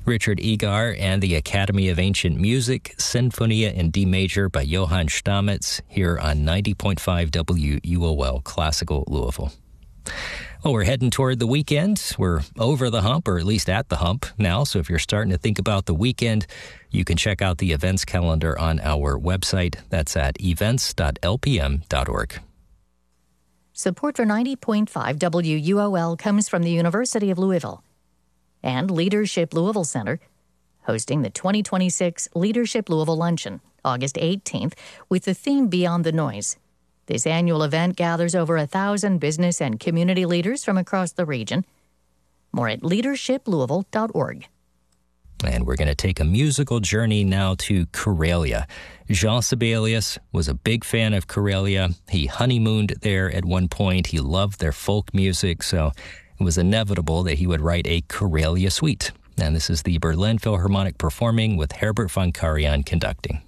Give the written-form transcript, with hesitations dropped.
Richard Egar and the Academy of Ancient Music, Sinfonia in D Major by Johann Stamitz, here on 90.5 WUOL Classical Louisville. Well, we're heading toward the weekend. We're over the hump, or at least at the hump now. So if you're starting to think about the weekend, you can check out the events calendar on our website. That's at events.lpm.org. Support for 90.5 WUOL comes from the University of Louisville and Leadership Louisville Center, hosting the 2026 Leadership Louisville Luncheon, August 18th, with the theme Beyond the Noise. This annual event gathers over 1,000 business and community leaders from across the region. More at leadershiplouisville.org. And we're going to take a musical journey now to Karelia. Jean Sibelius was a big fan of Karelia. He honeymooned there at one point. He loved their folk music, so it was inevitable that he would write a Karelia suite. And this is the Berlin Philharmonic performing with Herbert von Karajan conducting.